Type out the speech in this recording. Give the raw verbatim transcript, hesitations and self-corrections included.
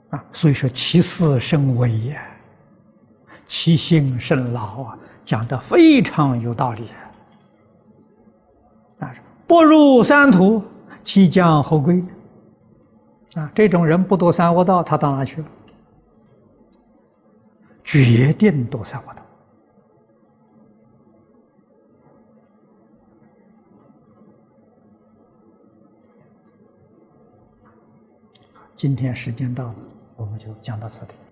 啊，所以说其事甚微呀，其心甚劳啊，讲得非常有道理啊！不入三途，其将何归？啊，这种人不堕三恶道，他到哪去了？决定堕三恶道。今天时间到了，我们就讲到这里。